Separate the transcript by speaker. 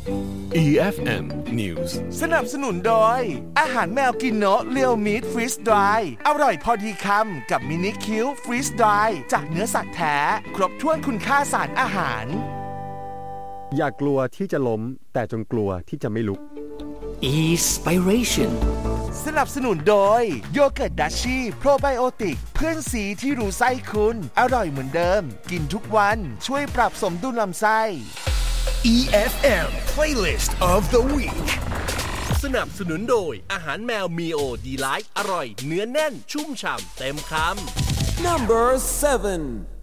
Speaker 1: EFM News
Speaker 2: สนับสนุนโดยอาหารแมวกินโนะเรียวมีทฟรีสดรายอร่อยพอดีคำกับมินิคิวฟรีสดรายจากเนื้อสัตว์แท้ครบถ้วนคุณค่าสารอาหาร
Speaker 3: อย่ากลัวที่จะล้มแต่จงกลัวที่จะไม่ลุก
Speaker 4: Inspiration
Speaker 2: สนับสนุนโดยโยเกิร์ตดัชชี่โปรไบโอติกเพื่อนสีที่รู้ไส้คุณอร่อยเหมือนเดิมกินทุกวันช่วยปรับสมดุลลำไส้
Speaker 1: EFM Playlist of the Week สนับสนุนโดยอาหารแมวมีโอดีไลท์อร่อยเนื้อแน่นชุ่มฉ่ำเต็มคำ
Speaker 4: Number 7